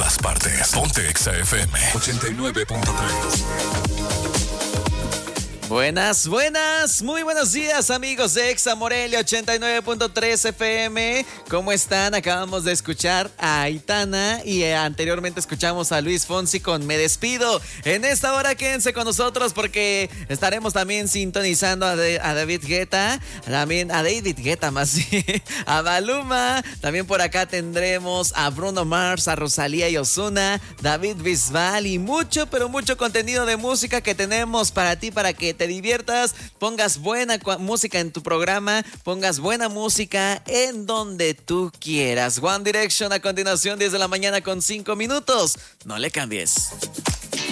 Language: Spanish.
todas partes. Ponte Exa FM 89.3. Buenas, muy buenos días amigos de Exa Morelia 89.3 FM. ¿Cómo están? Acabamos de escuchar a Aitana y anteriormente escuchamos a Luis Fonsi con Me Despido. En esta hora quédense con nosotros porque estaremos también sintonizando a David Guetta, también a David Guetta más bien, a Maluma. También por acá tendremos a Bruno Mars, a Rosalía y Ozuna, David Bisbal y mucho, pero mucho contenido de música que tenemos para ti, para que te diviertas, pongas buena música en tu programa, pongas buena música en donde tú quieras. One Direction a continuación, 10 de la mañana con 5 minutos. No le cambies.